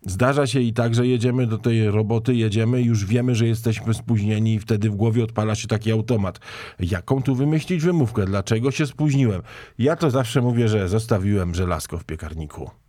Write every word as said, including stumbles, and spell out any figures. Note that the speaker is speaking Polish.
Zdarza się i tak, że jedziemy do tej roboty, jedziemy, już wiemy, że jesteśmy spóźnieni i wtedy w głowie odpala się taki automat. Jaką tu wymyślić wymówkę? Dlaczego się spóźniłem? Ja to zawsze mówię, że zostawiłem żelazko w piekarniku.